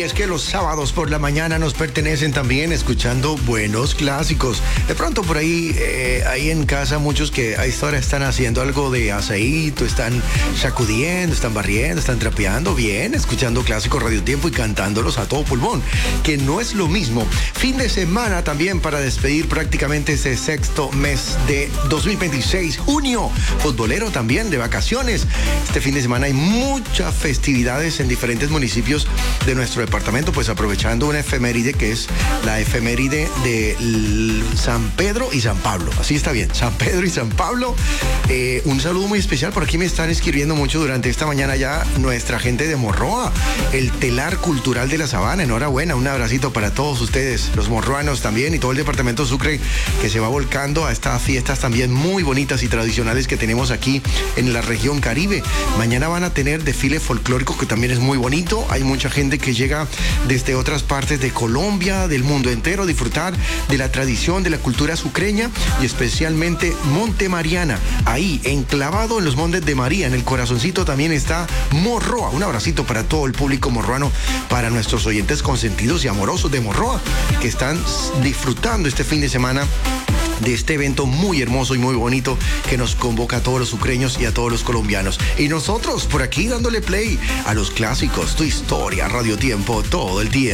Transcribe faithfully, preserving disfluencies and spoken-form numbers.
es que los sábados por la mañana nos pertenecen también escuchando buenos clásicos. De pronto por ahí, eh, ahí en casa muchos que a esta hora están haciendo algo de aseíto, están sacudiendo, están barriendo, están trapeando bien, escuchando clásicos Radio Tiempo y cantándolos a todo pulmón, que no es lo mismo. Fin de semana también para despedir prácticamente ese sexto mes de dos mil veintiséis, junio, futbolero también de vacaciones. Este fin de semana hay muchas festividades en diferentes municipios de nuestro departamento, pues aprovechando una efeméride que es la efeméride de San Pedro y San Pablo. Así está bien, San Pedro y San Pablo. Eh, un saludo muy especial, por aquí me están escribiendo mucho durante esta mañana ya nuestra gente de Morroa, el telar cultural de la Sabana. Enhorabuena, un abracito para todos ustedes, los morroanos también y todo el departamento Sucre que se va volcando a estas fiestas también muy bonitas y tradicionales que tenemos aquí en la región Caribe. Mañana van a tener desfile folclórico que también es muy bonito. Hay mucha gente que llega desde otras partes de Colombia, del mundo entero, a disfrutar de la tradición, de la cultura sucreña y especialmente Monte Mariana. Ahí, enclavado en los Montes de María, en el corazoncito también está Morroa. Un abracito para todo el público morroano, para nuestros oyentes consentidos y amorosos de Morroa, que están disfrutando este fin de semana de este evento muy hermoso y muy bonito que nos convoca a todos los sucreños y a todos los colombianos. Y nosotros por aquí dándole play a los clásicos, tu historia, Radio Tiempo, todo el tiempo.